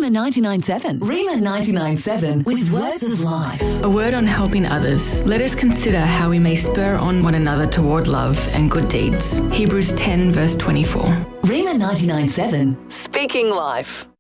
Rima 99.7. Rima 99.7 with words of life. A word on helping others. Let us consider how we may spur on one another toward love and good deeds. Hebrews 10 verse 24. Rima 99.7. Speaking life.